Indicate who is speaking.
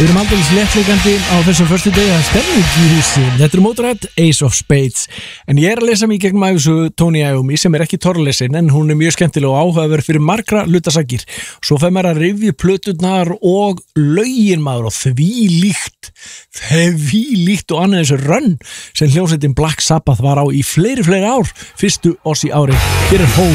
Speaker 1: Við erum aldrei léttleikandi á þessum förstu degi að stemning í húsi. Þetta er Motörhead, Ace of Spades. En ég er að lesa mig í gegnum æfisögu Tony Iommi sem er ekki torrlesin en hún er mjög skemmtileg og áhugaverð fyrir margra hlutasakir. Svo fær maður að rifja plöturnar og lögin maður og því líkt og annað þessu rönn sem hljómsveitin Black Sabbath var á í fleiri ár. Fyrstu oss í ári. Hér er Home.